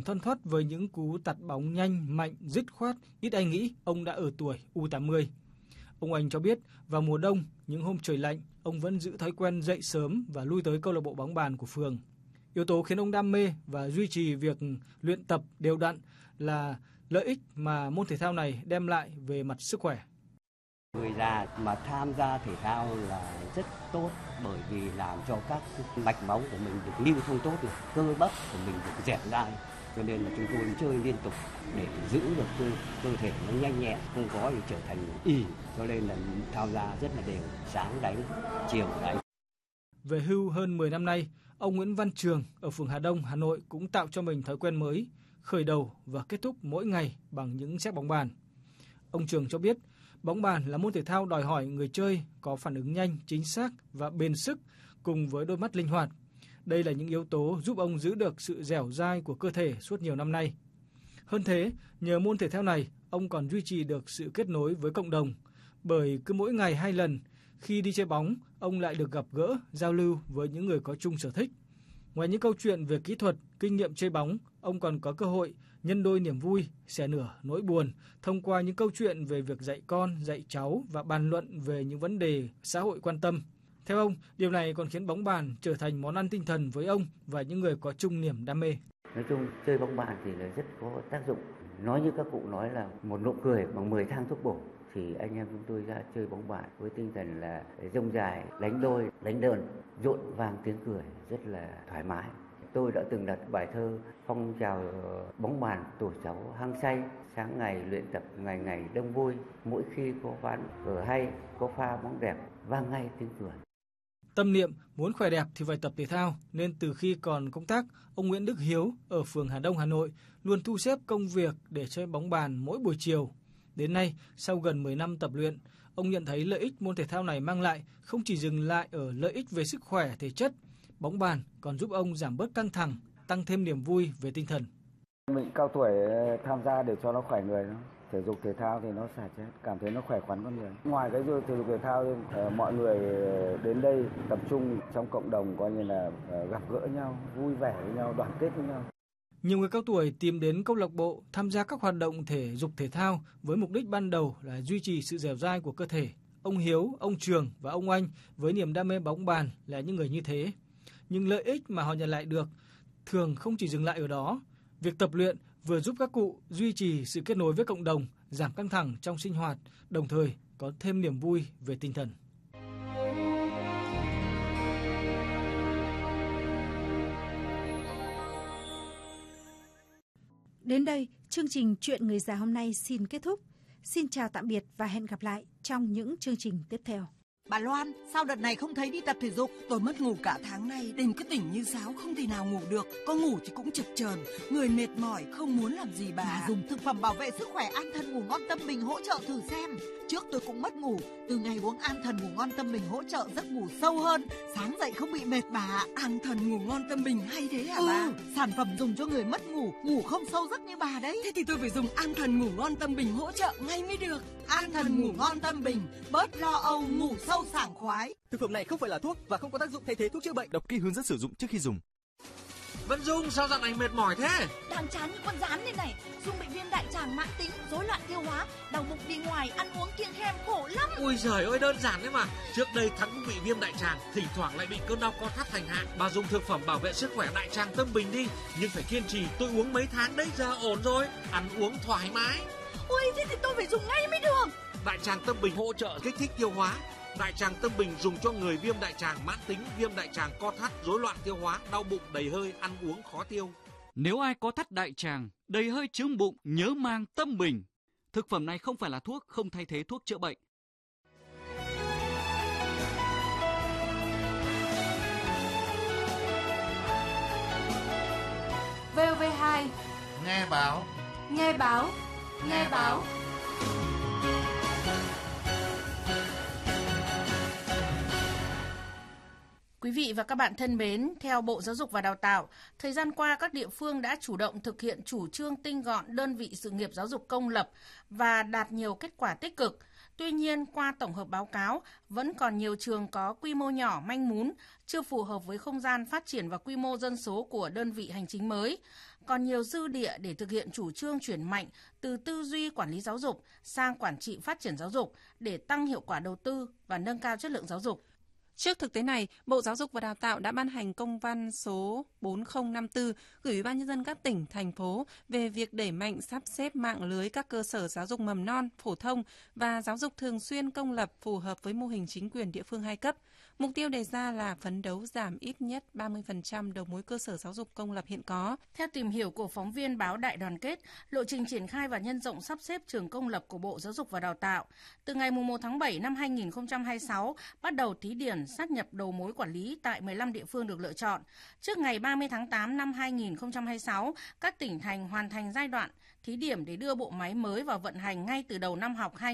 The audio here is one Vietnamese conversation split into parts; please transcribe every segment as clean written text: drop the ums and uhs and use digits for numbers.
dần thoăn thoắt với những cú tạt bóng nhanh, mạnh, dứt khoát, ít ai nghĩ ông đã ở tuổi U80. Ông Anh cho biết vào mùa đông, những hôm trời lạnh, ông vẫn giữ thói quen dậy sớm và lui tới câu lạc bộ bóng bàn của phường. Yếu tố khiến ông đam mê và duy trì việc luyện tập đều đặn là lợi ích mà môn thể thao này đem lại về mặt sức khỏe. Người già mà tham gia thể thao là rất tốt bởi vì làm cho các mạch máu của mình được lưu thông tốt, cơ bắp của mình được dẻo dai. Cho nên là chúng tôi chơi liên tục để giữ được cơ thể nó nhanh nhẹn, không có thì trở thành ì. Cho nên là tham gia rất là đều, sáng đánh, chiều đánh. Về hưu hơn 10 năm nay, ông Nguyễn Văn Trường ở phường Hà Đông, Hà Nội cũng tạo cho mình thói quen mới, khởi đầu và kết thúc mỗi ngày bằng những séc bóng bàn. Ông Trường cho biết, bóng bàn là môn thể thao đòi hỏi người chơi có phản ứng nhanh, chính xác và bền sức cùng với đôi mắt linh hoạt. Đây là những yếu tố giúp ông giữ được sự dẻo dai của cơ thể suốt nhiều năm nay. Hơn thế, nhờ môn thể thao này, ông còn duy trì được sự kết nối với cộng đồng, bởi cứ mỗi ngày 2 lần, khi đi chơi bóng, ông lại được gặp gỡ, giao lưu với những người có chung sở thích. Ngoài những câu chuyện về kỹ thuật, kinh nghiệm chơi bóng, ông còn có cơ hội nhân đôi niềm vui, xẻ nửa nỗi buồn thông qua những câu chuyện về việc dạy con, dạy cháu và bàn luận về những vấn đề xã hội quan tâm. Theo ông, điều này còn khiến bóng bàn trở thành món ăn tinh thần với ông và những người có chung niềm đam mê. Nói chung, chơi bóng bàn thì là rất có tác dụng. Nói như các cụ nói là một nụ cười bằng 10 thang thuốc bổ. Thì anh em chúng tôi ra chơi bóng bàn với tinh thần là dông dài, đánh đôi, đánh đơn, rộn vang tiếng cười rất là thoải mái. Tôi đã từng đặt bài thơ phong trào bóng bàn tuổi cháu hăng say, sáng ngày luyện tập ngày ngày đông vui, mỗi khi có ván cờ hay, có pha bóng đẹp, vang ngay tiếng cười. Tâm niệm muốn khỏe đẹp thì phải tập thể thao, nên từ khi còn công tác, ông Nguyễn Đức Hiếu ở phường Hà Đông, Hà Nội luôn thu xếp công việc để chơi bóng bàn mỗi buổi chiều. Đến nay, sau gần 10 năm tập luyện, ông nhận thấy lợi ích môn thể thao này mang lại không chỉ dừng lại ở lợi ích về sức khỏe thể chất, bóng bàn còn giúp ông giảm bớt căng thẳng, tăng thêm niềm vui về tinh thần. Mình cao tuổi tham gia để cho nó khỏe người, thể dục thể thao thì nó xả chết, cảm thấy nó khỏe khoắn con người. Ngoài cái thể dục thể thao, mọi người đến đây tập trung trong cộng đồng coi như là gặp gỡ nhau, vui vẻ với nhau, đoàn kết với nhau. Nhiều người cao tuổi tìm đến câu lạc bộ tham gia các hoạt động thể dục thể thao với mục đích ban đầu là duy trì sự dẻo dai của cơ thể. Ông Hiếu, ông Trường và ông Anh với niềm đam mê bóng bàn là những người như thế. Nhưng lợi ích mà họ nhận lại được thường không chỉ dừng lại ở đó. Việc tập luyện vừa giúp các cụ duy trì sự kết nối với cộng đồng, giảm căng thẳng trong sinh hoạt, đồng thời có thêm niềm vui về tinh thần. Đến đây, chương trình Chuyện người già hôm nay xin kết thúc. Xin chào tạm biệt và hẹn gặp lại trong những chương trình tiếp theo. Bà Loan, sao đợt này không thấy đi tập thể dục? Tôi mất ngủ cả tháng nay, đêm cứ tỉnh như sáo, không thể nào ngủ được. Có ngủ thì cũng chập chờn, người mệt mỏi, không muốn làm gì bà. Dùng thực phẩm bảo vệ sức khỏe An Thần Ngủ Ngon Tâm Bình hỗ trợ thử xem. Trước tôi cũng mất ngủ, từ ngày uống An Thần Ngủ Ngon Tâm Bình hỗ trợ giấc ngủ sâu hơn, sáng dậy không bị mệt bà. An Thần Ngủ Ngon Tâm Bình hay thế hả bà? Sản phẩm dùng cho người mất ngủ, ngủ không sâu giấc như bà đấy. Thế thì tôi phải dùng An Thần Ngủ Ngon Tâm Bình hỗ trợ ngay mới được. An Thần Ngủ Ngon Tâm Bình, bớt lo âu, ngủ sâu sảng khoái. Thực phẩm này không phải là thuốc và không có tác dụng thay thế thuốc chữa bệnh. Đọc kỹ hướng dẫn sử dụng trước khi dùng. Vân Dung, sao dạo này mệt mỏi thế? Đang chán như con rán đây này. Dung bị viêm đại tràng mãn tính, rối loạn tiêu hóa, đau bụng đi ngoài, ăn uống kiêng khem khổ lắm. Ui giời ơi, đơn giản đấy mà. Trước đây Thắng cũng bị viêm đại tràng, thỉnh thoảng lại bị cơn đau co thắt thành hạn. Bà dùng thực phẩm bảo vệ sức khỏe đại tràng Tâm Bình đi, nhưng phải kiên trì. Tôi uống mấy tháng đấy, giờ ổn rồi, ăn uống thoải mái. Ui, thế thì tôi phải dùng ngay mới được. Đại tràng Tâm Bình hỗ trợ kích thích tiêu hóa. Đại tràng Tâm Bình dùng cho người viêm đại tràng mãn tính, viêm đại tràng co thắt, rối loạn tiêu hóa, đau bụng, đầy hơi, ăn uống khó tiêu. Nếu ai có thắt đại tràng, đầy hơi chướng bụng, nhớ mang Tâm Bình. Thực phẩm này không phải là thuốc, không thay thế thuốc chữa bệnh. VOV2 Nghe báo. Nghe báo. Nghe báo. Quý vị và các bạn thân mến, theo Bộ Giáo dục và Đào tạo, thời gian qua các địa phương đã chủ động thực hiện chủ trương tinh gọn đơn vị sự nghiệp giáo dục công lập và đạt nhiều kết quả tích cực. Tuy nhiên, qua tổng hợp báo cáo, vẫn còn nhiều trường có quy mô nhỏ manh mún, chưa phù hợp với không gian phát triển và quy mô dân số của đơn vị hành chính mới. còn nhiều dư địa để thực hiện chủ trương chuyển mạnh từ tư duy quản lý giáo dục sang quản trị phát triển giáo dục để tăng hiệu quả đầu tư và nâng cao chất lượng giáo dục. Trước thực tế này, Bộ Giáo dục và Đào tạo đã ban hành công văn số 4054 gửi Ủy ban nhân dân các tỉnh, thành phố về việc đẩy mạnh sắp xếp mạng lưới các cơ sở giáo dục mầm non, phổ thông và giáo dục thường xuyên công lập phù hợp với mô hình chính quyền địa phương 2 cấp. Mục tiêu đề ra là phấn đấu giảm ít nhất 30% đầu mối cơ sở giáo dục công lập hiện có. Theo tìm hiểu của phóng viên báo Đại Đoàn kết, lộ trình triển khai và nhân rộng sắp xếp trường công lập của Bộ Giáo dục và Đào tạo, từ ngày 1 tháng 7 năm 2026 bắt đầu thí điểm sát nhập đầu mối quản lý tại 15 địa phương được lựa chọn. Trước ngày 30 tháng 8 năm 2026, các tỉnh thành hoàn thành giai đoạn thí điểm để đưa bộ máy mới vào vận hành ngay từ đầu năm học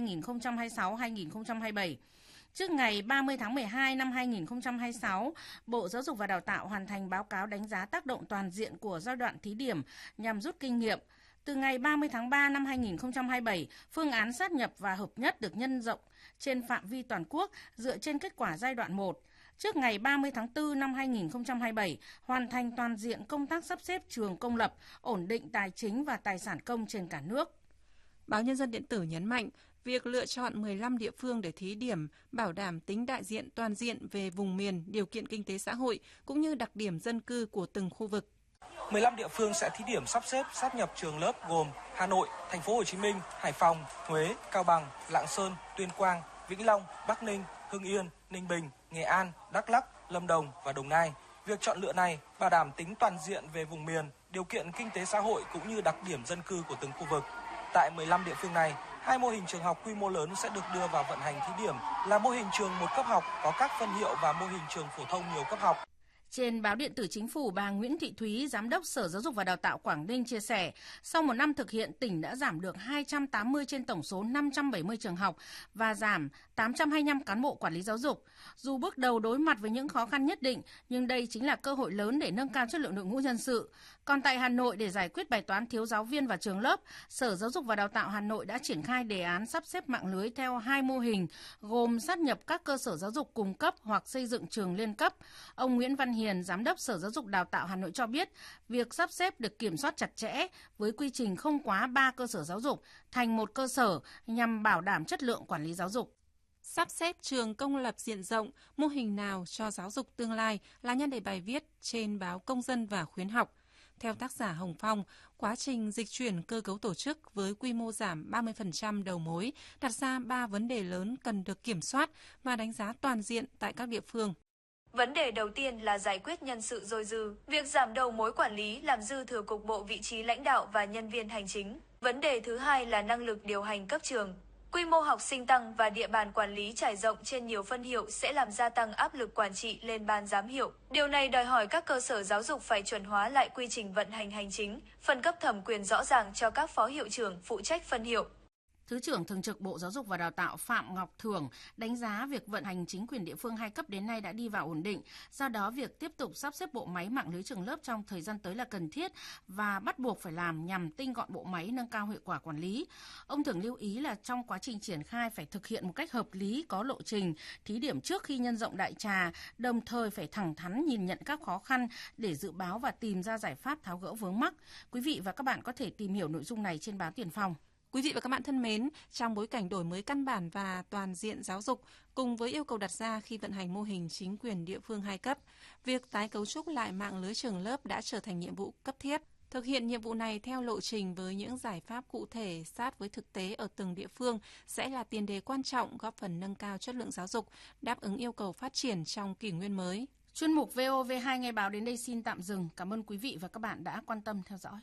2026-2027. Trước ngày 30 tháng 12 năm 2026, Bộ Giáo dục và Đào tạo hoàn thành báo cáo đánh giá tác động toàn diện của giai đoạn thí điểm nhằm rút kinh nghiệm. Từ ngày 30 tháng 3 năm 2027, phương án sát nhập và hợp nhất được nhân rộng trên phạm vi toàn quốc dựa trên kết quả giai đoạn 1. Trước ngày 30 tháng 4 năm 2027, hoàn thành toàn diện công tác sắp xếp trường công lập, ổn định tài chính và tài sản công trên cả nước. Báo Nhân dân điện tử nhấn mạnh, việc lựa chọn 15 địa phương để thí điểm bảo đảm tính đại diện toàn diện về vùng miền, điều kiện kinh tế xã hội cũng như đặc điểm dân cư của từng khu vực. 15 địa phương sẽ thí điểm sắp xếp sát nhập trường lớp gồm Hà Nội, Thành phố Hồ Chí Minh, Hải Phòng, Huế, Cao Bằng, Lạng Sơn, Tuyên Quang, Vĩnh Long, Bắc Ninh, Hưng Yên, Ninh Bình, Nghệ An, Đắk Lắk, Lâm Đồng và Đồng Nai. Việc chọn lựa này bảo đảm tính toàn diện về vùng miền, điều kiện kinh tế xã hội cũng như đặc điểm dân cư của từng khu vực. Tại 15 địa phương này, 2 mô hình trường học quy mô lớn sẽ được đưa vào vận hành thí điểm là mô hình trường 1 cấp học có các phân hiệu và mô hình trường phổ thông nhiều cấp học. Trên báo điện tử Chính phủ, bà Nguyễn Thị Thúy, Giám đốc Sở Giáo dục và Đào tạo Quảng Ninh chia sẻ, sau một năm thực hiện, tỉnh đã giảm được 280 trên tổng số 570 trường học và giảm 825 cán bộ quản lý giáo dục. Dù bước đầu đối mặt với những khó khăn nhất định, nhưng đây chính là cơ hội lớn để nâng cao chất lượng đội ngũ nhân sự. Còn tại Hà Nội, để giải quyết bài toán thiếu giáo viên và trường lớp, Sở Giáo dục và Đào tạo Hà Nội đã triển khai đề án sắp xếp mạng lưới theo 2 mô hình, gồm sát nhập các cơ sở giáo dục cùng cấp hoặc xây dựng trường liên cấp. Ông Nguyễn Văn Hiền, Giám đốc Sở Giáo dục Đào tạo Hà Nội cho biết, việc sắp xếp được kiểm soát chặt chẽ với quy trình không quá 3 cơ sở giáo dục thành một cơ sở nhằm bảo đảm chất lượng quản lý giáo dục. Sắp xếp trường công lập diện rộng, mô hình nào cho giáo dục tương lai là nhan đề bài viết trên báo Công dân và Khuyến học. Theo tác giả Hồng Phong, quá trình dịch chuyển cơ cấu tổ chức với quy mô giảm 30% đầu mối đặt ra 3 vấn đề lớn cần được kiểm soát và đánh giá toàn diện tại các địa phương. Vấn đề đầu tiên là giải quyết nhân sự dôi dư, việc giảm đầu mối quản lý làm dư thừa cục bộ vị trí lãnh đạo và nhân viên hành chính. Vấn đề thứ hai là năng lực điều hành cấp trường. Quy mô học sinh tăng và địa bàn quản lý trải rộng trên nhiều phân hiệu sẽ làm gia tăng áp lực quản trị lên ban giám hiệu. Điều này đòi hỏi các cơ sở giáo dục phải chuẩn hóa lại quy trình vận hành hành chính, phân cấp thẩm quyền rõ ràng cho các phó hiệu trưởng phụ trách phân hiệu. Thứ trưởng Thường trực Bộ Giáo dục và Đào tạo Phạm Ngọc Thưởng đánh giá việc vận hành chính quyền địa phương 2 cấp đến nay đã đi vào ổn định. Do đó, việc tiếp tục sắp xếp bộ máy mạng lưới trường lớp trong thời gian tới là cần thiết và bắt buộc phải làm nhằm tinh gọn bộ máy, nâng cao hiệu quả quản lý. Ông Thưởng lưu ý là trong quá trình triển khai phải thực hiện một cách hợp lý, có lộ trình, thí điểm trước khi nhân rộng đại trà, đồng thời phải thẳng thắn nhìn nhận các khó khăn để dự báo và tìm ra giải pháp tháo gỡ vướng mắc. Quý vị và các bạn có thể tìm hiểu nội dung này trên báo Tiền Phong. Quý vị và các bạn thân mến, trong bối cảnh đổi mới căn bản và toàn diện giáo dục, cùng với yêu cầu đặt ra khi vận hành mô hình chính quyền địa phương 2 cấp, việc tái cấu trúc lại mạng lưới trường lớp đã trở thành nhiệm vụ cấp thiết. Thực hiện nhiệm vụ này theo lộ trình với những giải pháp cụ thể sát với thực tế ở từng địa phương sẽ là tiền đề quan trọng góp phần nâng cao chất lượng giáo dục, đáp ứng yêu cầu phát triển trong kỷ nguyên mới. Chuyên mục VOV2 Nghe báo đến đây xin tạm dừng. Cảm ơn quý vị và các bạn đã quan tâm theo dõi.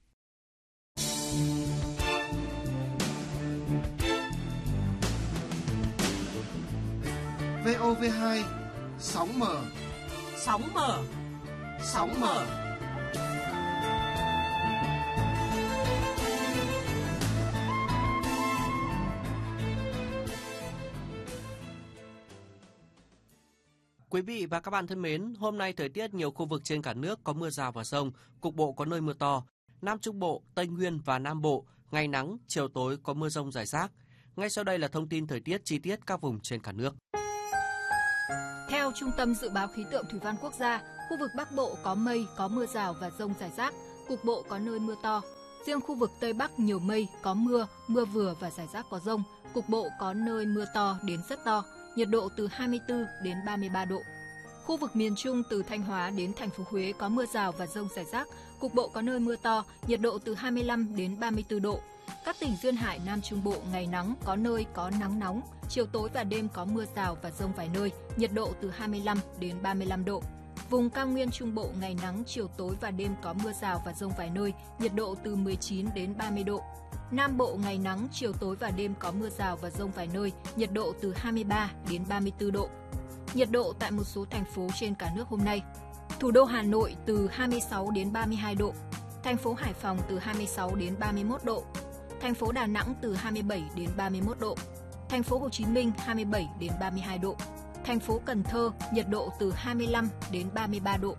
VOV2 sóng mở. Sóng mở. Sóng mở. Quý vị và các bạn thân mến, hôm nay thời tiết nhiều khu vực trên cả nước có mưa rào và dông, cục bộ có nơi mưa to. Nam Trung Bộ, Tây Nguyên và Nam Bộ, ngày nắng, chiều tối có mưa dông rải rác. Ngay sau đây là thông tin thời tiết chi tiết các vùng trên cả nước. Theo Trung tâm Dự báo Khí tượng Thủy văn Quốc gia, khu vực Bắc Bộ có mây, có mưa rào và dông rải rác. cục bộ có nơi mưa to. Riêng khu vực Tây Bắc nhiều mây, có mưa, mưa vừa và rải rác có dông, cục bộ có nơi mưa to đến rất to, nhiệt độ từ 24 đến 33 độ. Khu vực miền Trung từ Thanh Hóa đến thành phố Huế có mưa rào và dông rải rác, cục bộ có nơi mưa to, nhiệt độ từ 25 đến 34 độ. Các tỉnh duyên hải Nam Trung Bộ ngày nắng, có nơi có nắng nóng, chiều tối và đêm có mưa rào và dông vài nơi, nhiệt độ từ 25 đến 35 độ. Vùng cao nguyên Trung Bộ ngày nắng, chiều tối và đêm có mưa rào và dông vài nơi, nhiệt độ từ 19 đến 30 độ. Nam Bộ ngày nắng, chiều tối và đêm có mưa rào và dông vài nơi, nhiệt độ từ 23 đến 34 độ. Nhiệt độ tại một số thành phố trên cả nước hôm nay: thủ đô Hà Nội từ 26 đến 32 độ, thành phố Hải Phòng từ 26 đến 31 độ, thành phố Đà Nẵng từ 27 đến 31 độ, thành phố Hồ Chí Minh 27 đến 32 độ, thành phố Cần Thơ nhiệt độ từ 25 đến 33 độ.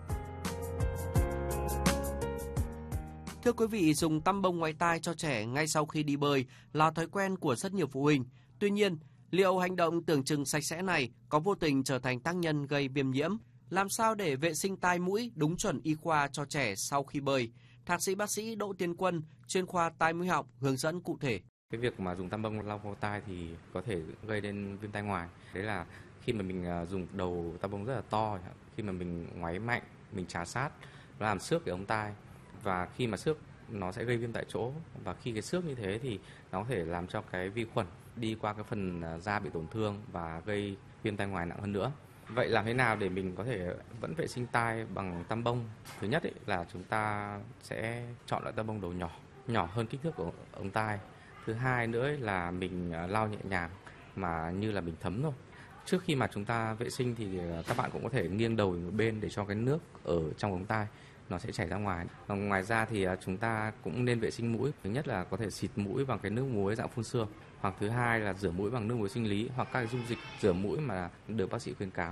Thưa quý vị, dùng tăm bông ngoái tai cho trẻ ngay sau khi đi bơi là thói quen của rất nhiều phụ huynh. Tuy nhiên, liệu hành động tưởng chừng sạch sẽ này có vô tình trở thành tác nhân gây viêm nhiễm? Làm sao để vệ sinh tai mũi đúng chuẩn y khoa cho trẻ sau khi bơi? Thạc sĩ bác sĩ Đỗ Tiến Quân, chuyên khoa tai mũi họng hướng dẫn cụ thể. Cái việc mà dùng tăm bông lau vào tai thì có thể gây đến viêm tai ngoài. Đấy là khi mà mình dùng đầu tăm bông rất là to, khi mà mình ngoáy mạnh, mình trà sát, nó làm xước cái ống tai, và khi mà xước nó sẽ gây viêm tại chỗ, và khi cái xước như thế thì nó có thể làm cho cái vi khuẩn đi qua cái phần da bị tổn thương và gây viêm tai ngoài nặng hơn nữa. Vậy làm thế nào để mình có thể vẫn vệ sinh tai bằng tăm bông? Thứ nhất là chúng ta sẽ chọn loại tăm bông đầu nhỏ hơn kích thước của ống tai. Thứ hai nữa là mình lau nhẹ nhàng mà như là mình thấm thôi. Trước khi mà chúng ta vệ sinh thì các bạn cũng có thể nghiêng đầu một bên để cho cái nước ở trong ống tai nó sẽ chảy ra ngoài. Ngoài ra thì chúng ta cũng nên vệ sinh mũi. Thứ nhất là có thể xịt mũi bằng cái nước muối dạng phun sương, hoặc thứ hai là rửa mũi bằng nước muối sinh lý hoặc các dung dịch rửa mũi mà được bác sĩ khuyến cáo.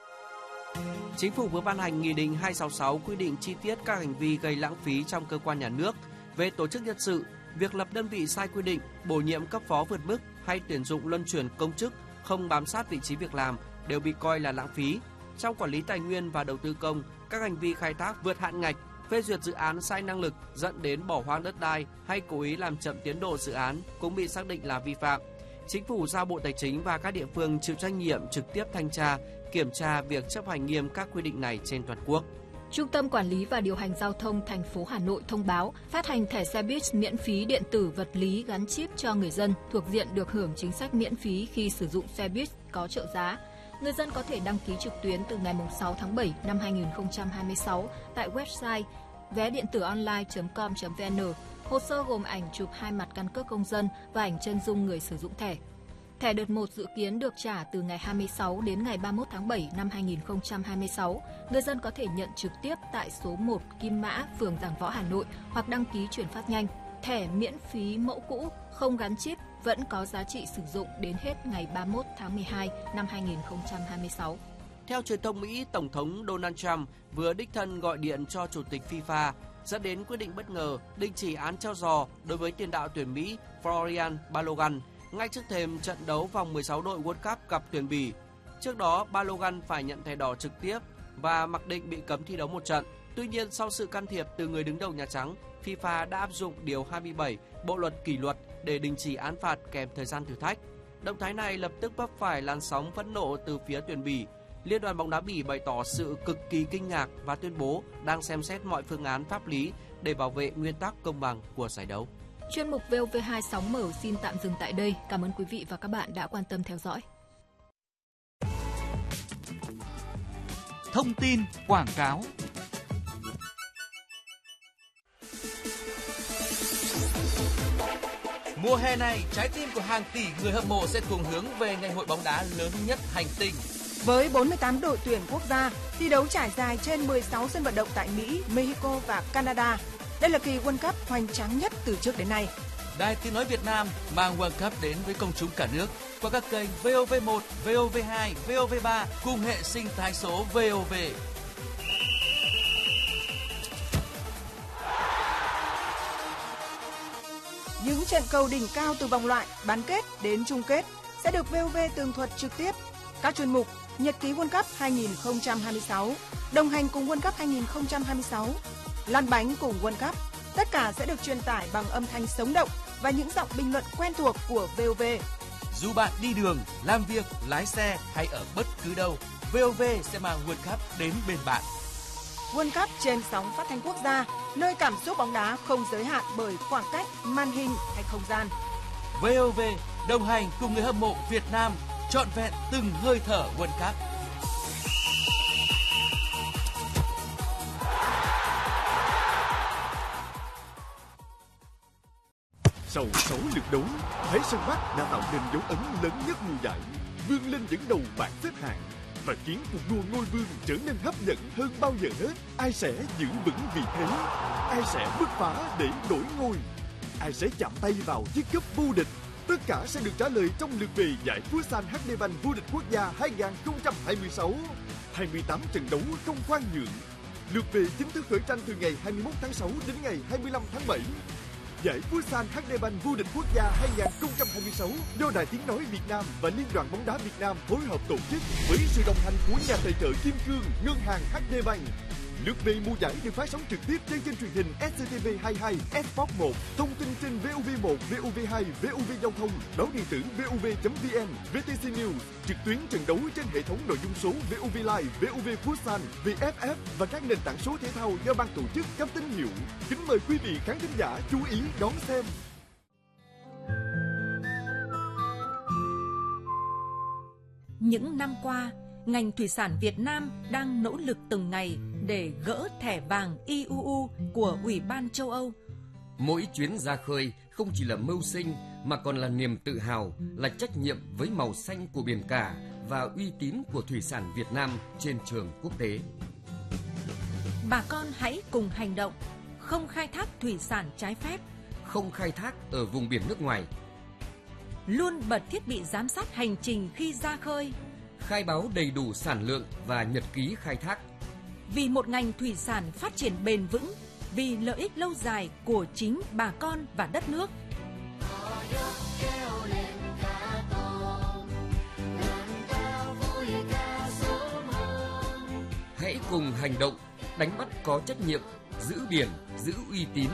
Chính phủ vừa ban hành Nghị định 266 quy định chi tiết các hành vi gây lãng phí trong cơ quan nhà nước về tổ chức nhân sự, việc lập đơn vị sai quy định, bổ nhiệm cấp phó vượt mức hay tuyển dụng luân chuyển công chức không bám sát vị trí việc làm đều bị coi là lãng phí. Trong quản lý tài nguyên và đầu tư công, các hành vi khai thác vượt hạn ngạch, phê duyệt dự án sai năng lực dẫn đến bỏ hoang đất đai hay cố ý làm chậm tiến độ dự án cũng bị xác định là vi phạm. Chính phủ giao Bộ Tài chính và các địa phương chịu trách nhiệm trực tiếp thanh tra, kiểm tra việc chấp hành nghiêm các quy định này trên toàn quốc. Trung tâm Quản lý và Điều hành Giao thông thành phố Hà Nội thông báo phát hành thẻ xe buýt miễn phí điện tử vật lý gắn chip cho người dân thuộc diện được hưởng chính sách miễn phí khi sử dụng xe buýt có trợ giá. Người dân có thể đăng ký trực tuyến từ ngày 6 tháng 7 năm 2026 tại website vé điện tử online.com.vn. Hồ sơ gồm ảnh chụp 2 mặt căn cước công dân và ảnh chân dung người sử dụng thẻ. Thẻ đợt 1 dự kiến được trả từ ngày 26 đến ngày 31 tháng 7 năm 2026. Người dân có thể nhận trực tiếp tại số 1 Kim Mã, phường Giảng Võ, Hà Nội hoặc đăng ký chuyển phát nhanh. Thẻ miễn phí mẫu cũ không gắn chip vẫn có giá trị sử dụng đến hết ngày 31 tháng 12 năm 2026. Theo truyền thông Mỹ, Tổng thống Donald Trump vừa đích thân gọi điện cho Chủ tịch FIFA, dẫn đến quyết định bất ngờ đình chỉ án treo giò đối với tiền đạo tuyển Mỹ Florian Balogun ngay trước thềm trận đấu vòng 16 đội World Cup gặp tuyển Bỉ. Trước đó, Balogun phải nhận thẻ đỏ trực tiếp và mặc định bị cấm thi đấu một trận. Tuy nhiên, sau sự can thiệp từ người đứng đầu Nhà Trắng, FIFA đã áp dụng điều 27 Bộ luật kỷ luật để đình chỉ án phạt kèm thời gian thử thách. Động thái này lập tức vấp phải làn sóng phẫn nộ từ phía tuyển Bỉ. Liên đoàn bóng đá Bỉ bày tỏ sự cực kỳ kinh ngạc và tuyên bố đang xem xét mọi phương án pháp lý để bảo vệ nguyên tắc công bằng của giải đấu. Chuyên mục VOV2 sóng mở xin tạm dừng tại đây. Cảm ơn quý vị và các bạn đã quan tâm theo dõi. Thông tin quảng cáo. Mùa hè này, trái tim của hàng tỷ người hâm mộ sẽ cùng hướng về ngày hội bóng đá lớn nhất hành tinh. Với 48 đội tuyển quốc gia, thi đấu trải dài trên 16 sân vận động tại Mỹ, Mexico và Canada. Đây là kỳ World Cup hoành tráng nhất từ trước đến nay. Đài Tiếng nói Việt Nam mang World Cup đến với công chúng cả nước qua các kênh VOV1, VOV2, VOV3 cùng hệ sinh thái số VOV. Những trận cầu đỉnh cao từ vòng loại, bán kết đến chung kết sẽ được VOV tường thuật trực tiếp. Các chuyên mục Nhật ký World Cup 2026, đồng hành cùng World Cup 2026, lăn bánh cùng World Cup. Tất cả sẽ được truyền tải bằng âm thanh sống động và những giọng bình luận quen thuộc của VOV. Dù bạn đi đường, làm việc, lái xe hay ở bất cứ đâu, VOV sẽ mang World Cup đến bên bạn. World Cup trên sóng phát thanh quốc gia, nơi cảm xúc bóng đá không giới hạn bởi khoảng cách, màn hình hay không gian. VOV đồng hành cùng người hâm mộ Việt Nam trọn vẹn từng hơi thở World Cup. Sau 6 lượt đấu, Thái Sơn Bắc đã tạo nên dấu ấn lớn nhất mùa giải, vươn lên dẫn đầu bảng xếp hạng và khiến cuộc đua ngôi vương trở nên hấp dẫn hơn bao giờ hết. Ai sẽ giữ vững vị thế? Ai sẽ bứt phá để đổi ngôi? Ai sẽ chạm tay vào chiếc cúp vô địch? Tất cả sẽ được trả lời trong lượt về giải Futsal HD Bank vô địch quốc gia 2026. 28 trận đấu không khoan nhượng. Lượt về chính thức khởi tranh từ ngày 21 tháng 6 đến ngày 25 tháng 7. Giải Futsal HD Bank vô địch quốc gia 2026 do Đài Tiếng nói Việt Nam và Liên đoàn bóng đá Việt Nam phối hợp tổ chức với sự đồng hành của nhà tài trợ Kim Cương, Ngân hàng HD Bank. Lượt về mùa giải được phát sóng trực tiếp trên kênh truyền hình SCTV22, Sport 1, thông tin trên VOV1, VOV2, VOV Giao thông, báo điện tử vov.vn, VTC News, trực tuyến trận đấu trên hệ thống nội dung số VOV Live, VOV Futsal, VFF và các nền tảng số thể thao do ban tổ chức cấp tín hiệu. Kính mời quý vị khán thính giả chú ý đón xem. Những năm qua, ngành thủy sản Việt Nam đang nỗ lực từng ngày để gỡ thẻ vàng IUU của Ủy ban châu Âu. Mỗi chuyến ra khơi không chỉ là mưu sinh mà còn là niềm tự hào, là trách nhiệm với màu xanh của biển cả và uy tín của thủy sản Việt Nam trên trường quốc tế. Bà con hãy cùng hành động, không khai thác thủy sản trái phép, không khai thác ở vùng biển nước ngoài, luôn bật thiết bị giám sát hành trình khi ra khơi, khai báo đầy đủ sản lượng và nhật ký khai thác. Vì một ngành thủy sản phát triển bền vững, vì lợi ích lâu dài của chính bà con và đất nước. Hãy cùng hành động, đánh bắt có trách nhiệm, giữ biển, giữ uy tín